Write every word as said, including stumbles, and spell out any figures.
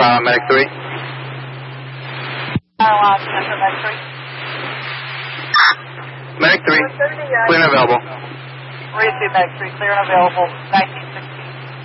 problem, Medic three. Uh, Medic three. Medic three, clear and available. Receive Medic three, clear and available. nineteen